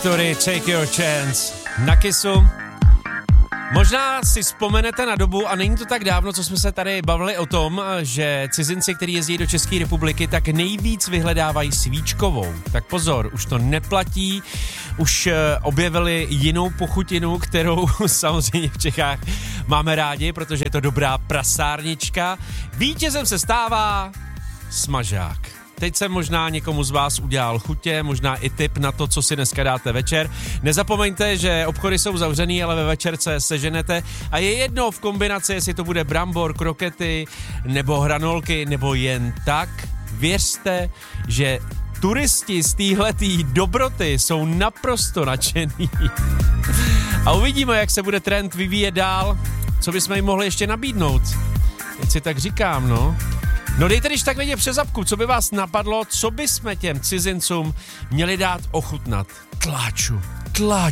Victory, Take Your Chance na Kissu. Možná si vzpomenete na dobu, a není to tak dávno, co jsme se tady bavili o tom, že cizinci, kteří jezdí do České republiky, tak nejvíc vyhledávají svíčkovou. Tak pozor, už to neplatí, už objevili jinou pochutinu, kterou samozřejmě v Čechách máme rádi, protože je to dobrá prasárnička. Vítězem se stává smažák. Teď jsem možná někomu z vás udělal chutě, možná i tip na to, co si dneska dáte večer. Nezapomeňte, že obchody jsou zavřený, ale ve večerce seženete a je jedno v kombinaci, jestli to bude brambor, krokety, nebo hranolky, nebo jen tak. Věřte, že turisti z téhletý dobroty jsou naprosto nadšený. A uvidíme, jak se bude trend vyvíjet dál, co bychom jim mohli ještě nabídnout. Teď si tak říkám, no. No dejte když tak vědět přes apku, co by vás napadlo, co bychom těm cizincům měli dát ochutnat. Tláču.